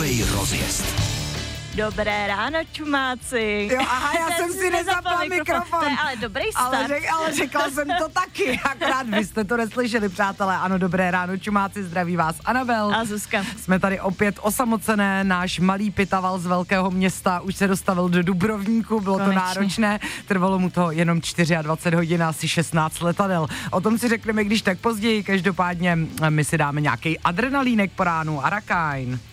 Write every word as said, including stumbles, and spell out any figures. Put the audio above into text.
Novej rozjezd. Dobré ráno, čumáci. Jo, aha, já jsem si nezapla mikrofon. To je ale dobrý start. Ale, řek, ale řekla jsem to taky, akorát vy jste to neslyšeli, přátelé. Ano, dobré ráno, čumáci, zdraví vás Anabel. A Zuzka. Jsme tady opět osamocené, náš malý pitaval z velkého města už se dostavil do Dubrovníku, bylo Konečně. to náročné, trvalo mu to jenom dvacet čtyři hodin, asi šestnáct letadel. O tom si řekneme, když tak později, každopádně my si dáme nějaký adrenalínek po ránu, Arakajn.